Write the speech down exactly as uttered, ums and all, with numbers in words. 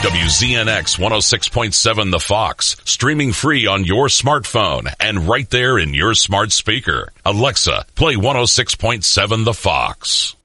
W Z N X one oh six point seven The Fox, streaming free on your smartphone and right there in your smart speaker. Alexa, play one oh six point seven The Fox.